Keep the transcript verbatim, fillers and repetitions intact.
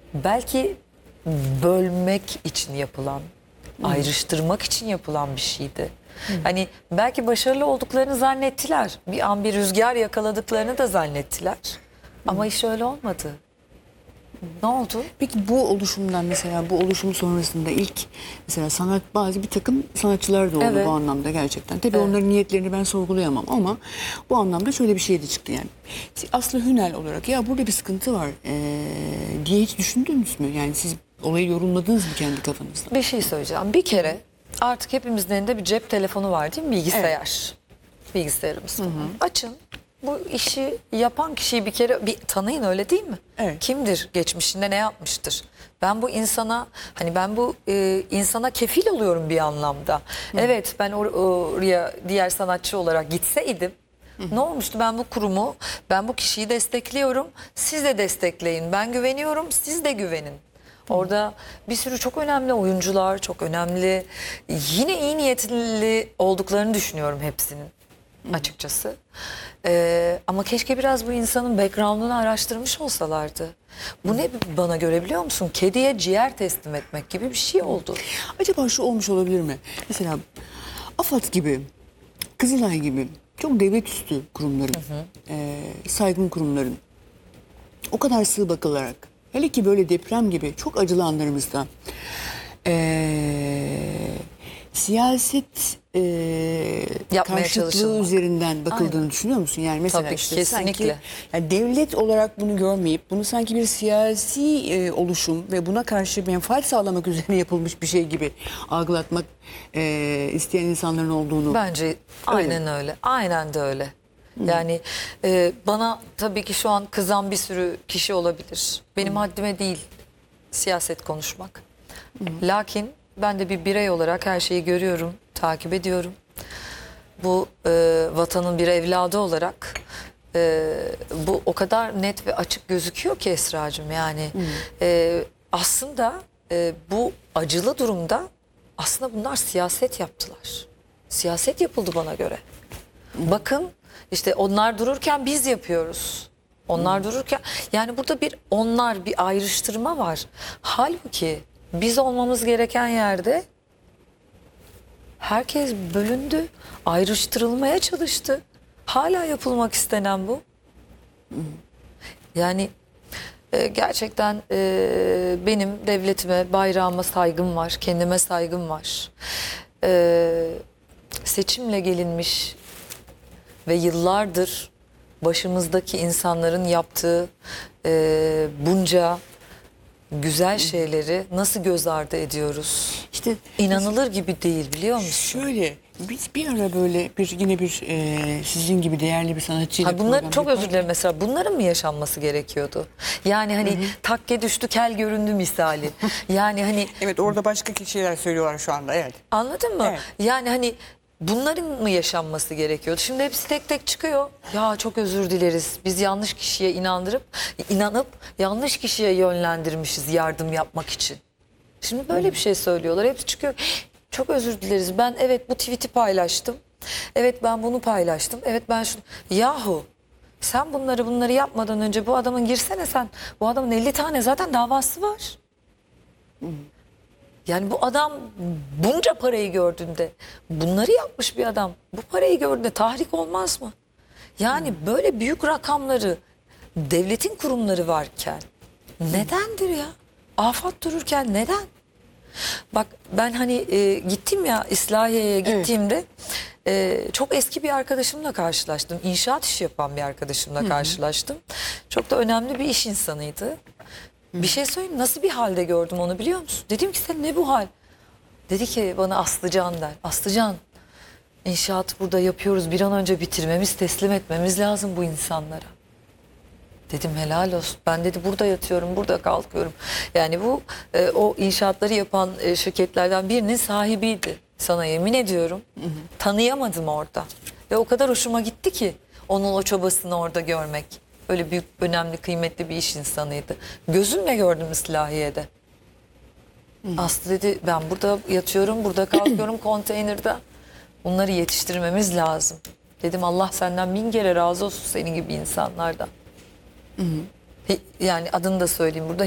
belki bölmek için yapılan, ayrıştırmak için yapılan bir şeydi. Hani belki başarılı olduklarını zannettiler. Bir an bir rüzgar yakaladıklarını da zannettiler. Ama iş öyle olmadı. Ne oldu? Peki bu oluşumdan, mesela bu oluşum sonrasında ilk mesela sanat, bazı bir takım sanatçılar da oldu Evet. bu anlamda gerçekten. Tabii Evet. onların niyetlerini ben sorgulayamam ama bu anlamda şöyle bir şey de çıktı yani. Aslı Hünel olarak ya burada bir sıkıntı var ee, diye hiç düşündünüz mü? Yani siz olayı yorumladınız mı kendi kafanızda? Bir şey söyleyeceğim. Bir kere artık hepimizin elinde bir cep telefonu var değil mi? Bilgisayar. Bilgisayarımız. Açın. Bu işi yapan kişiyi bir kere bir tanıyın, öyle değil mi? Evet. Kimdir? Geçmişinde ne yapmıştır? Ben bu insana, hani ben bu e, insana kefil oluyorum bir anlamda. Evet, ben or- oraya diğer sanatçı olarak gitseydim ne olmuştu? Ben bu kurumu, ben bu kişiyi destekliyorum. Siz de destekleyin. Ben güveniyorum, siz de güvenin. Orada bir sürü çok önemli oyuncular, çok önemli, yine iyi niyetli olduklarını düşünüyorum hepsinin açıkçası. Ee, ama keşke biraz bu insanın background'unu araştırmış olsalardı. Bu ne bana göre biliyor musun? Kediye ciğer teslim etmek gibi bir şey oldu. Acaba şu olmuş olabilir mi? Mesela AFAD gibi, Kızılay gibi çok devlet üstü kurumların, e, saygın kurumların o kadar sığ bakılarak, hele ki böyle deprem gibi çok acılı anlarımızda e, siyaset e, Yapmaya karşıtlığı çalışılmak. üzerinden bakıldığını Aynen. düşünüyor musun? Yani mesela Tabii, işte kesinlikle. sanki yani devlet olarak bunu görmeyip bunu sanki bir siyasi e, oluşum ve buna karşı menfaat sağlamak üzerine yapılmış bir şey gibi algılatmak e, isteyen insanların olduğunu. Bence aynen öyle. Aynen de öyle. Yani e, bana tabii ki şu an kızan bir sürü kişi olabilir. Benim haddime değil siyaset konuşmak. Lakin ben de bir birey olarak her şeyi görüyorum, takip ediyorum. Bu e, vatanın bir evladı olarak e, bu o kadar net ve açık gözüküyor ki Esracığım. Yani e, aslında e, bu acılı durumda aslında bunlar siyaset yaptılar. Siyaset yapıldı bana göre. Bakın işte onlar dururken biz yapıyoruz. Onlar dururken yani burada bir onlar bir ayrıştırma var. Halbuki biz olmamız gereken yerde herkes bölündü, ayrıştırılmaya çalıştı. Hala yapılmak istenen bu. Yani e, gerçekten e, benim devletime, bayrağıma saygım var, kendime saygım var. E, seçimle gelinmiş ve yıllardır başımızdaki insanların yaptığı e, bunca güzel şeyleri nasıl göz ardı ediyoruz? İşte İnanılır gibi değil, biliyor musun? şöyle biz bir ara böyle bir yine bir e, sizin gibi değerli bir sanatçıyla Ha, bunlar program çok özür yaparken- dilerim, mesela bunların mı yaşanması gerekiyordu? Yani hani takke düştü kel göründü misali. Yani hani Evet, orada başka kişiler söylüyorlar şu anda, evet. anladın mı? Evet. Yani hani bunların mı yaşanması gerekiyordu? Şimdi hepsi tek tek çıkıyor. Ya çok özür dileriz. Biz yanlış kişiye inandırıp inanıp yanlış kişiye yönlendirmişiz yardım yapmak için. Şimdi böyle bir şey söylüyorlar. Hepsi çıkıyor. Çok özür dileriz. Ben evet bu tweet'i paylaştım. Evet ben bunu paylaştım. Evet ben şunu. Yahu sen bunları bunları yapmadan önce bu adamın girsene sen. Bu adamın elli tane zaten davası var. Yani bu adam bunca parayı gördüğünde bunları yapmış bir adam. Bu parayı gördüğünde tahrik olmaz mı? Yani böyle büyük rakamları devletin kurumları varken nedendir ya? Afat dururken neden? Bak ben hani e, gittim ya İslahiye'ye gittiğimde e, çok eski bir arkadaşımla karşılaştım. İnşaat işi yapan bir arkadaşımla karşılaştım. Çok da önemli bir iş insanıydı. Bir şey söyleyeyim, nasıl bir halde gördüm onu biliyor musun? Dedim ki sen ne bu hal? Dedi ki bana Aslıcan der. Aslıcan, inşaatı burada yapıyoruz, bir an önce bitirmemiz, teslim etmemiz lazım bu insanlara. Dedim helal olsun. Ben dedi burada yatıyorum, burada kalkıyorum. Yani bu e, o inşaatları yapan e, şirketlerden birinin sahibiydi. Sana yemin ediyorum. Hı hı. Tanıyamadım orada. Ve o kadar hoşuma gitti ki onun o çabasını orada görmek. Öyle büyük, önemli, kıymetli bir iş insanıydı. Gözümle gördüm İslahiye'de. Hı. Aslı dedi ben burada yatıyorum, burada kalkıyorum konteynerde. Bunları yetiştirmemiz lazım. Dedim Allah senden bin kere razı olsun senin gibi insanlardan. Hı hı. Yani adını da söyleyeyim burada.